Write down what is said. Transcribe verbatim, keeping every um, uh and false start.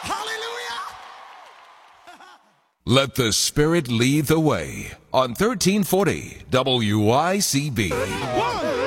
Hallelujah. Let the Spirit lead the way on thirteen forty W I C B. One.